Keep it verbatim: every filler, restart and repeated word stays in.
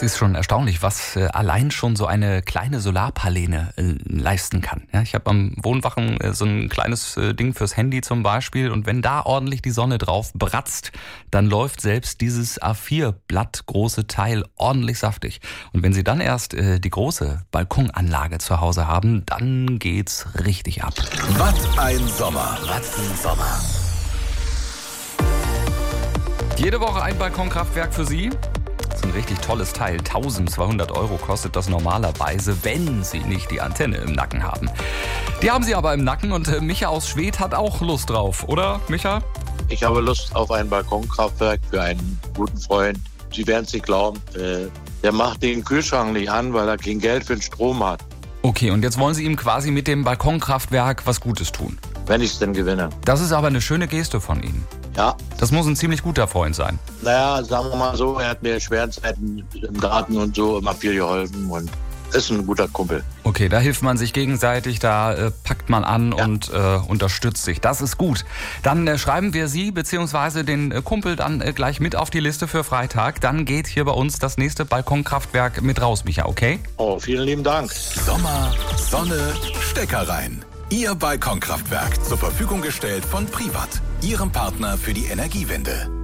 ist schon erstaunlich, was äh, allein schon so eine kleine Solarpaneele äh, leisten kann. Ja, ich habe am Wohnwachen äh, so ein kleines äh, Ding fürs Handy zum Beispiel, und wenn da ordentlich die Sonne drauf bratzt, dann läuft selbst dieses A vier Blatt große Teil ordentlich saftig. Und wenn Sie dann erst äh, die große Balkonanlage zu Hause haben, dann geht's richtig ab. Was ein Sommer. Was ein Sommer. Jede Woche ein Balkonkraftwerk für Sie. Das ist ein richtig tolles Teil. eintausendzweihundert Euro kostet das normalerweise, wenn Sie nicht die Antenne im Nacken haben. Die haben Sie aber im Nacken, und äh, Micha aus Schwedt hat auch Lust drauf, oder Micha? Ich habe Lust auf ein Balkonkraftwerk für einen guten Freund. Sie werden es nicht glauben, äh, der macht den Kühlschrank nicht an, weil er kein Geld für den Strom hat. Okay, und jetzt wollen Sie ihm quasi mit dem Balkonkraftwerk was Gutes tun. Wenn ich es denn gewinne. Das ist aber eine schöne Geste von Ihnen. Ja. Das muss ein ziemlich guter Freund sein. Naja, sagen wir mal so, er hat mir in schweren Zeiten im Garten und so immer viel geholfen und ist ein guter Kumpel. Okay, da hilft man sich gegenseitig, da äh, packt man an Ja. und äh, unterstützt sich. Das ist gut. Dann äh, schreiben wir Sie bzw. den äh, Kumpel dann äh, gleich mit auf die Liste für Freitag. Dann geht hier bei uns das nächste Balkonkraftwerk mit raus, Micha, okay? Oh, vielen lieben Dank. Sommer, Sonne, Stecker rein. Ihr Balkonkraftwerk zur Verfügung gestellt von Privat, Ihrem Partner für die Energiewende.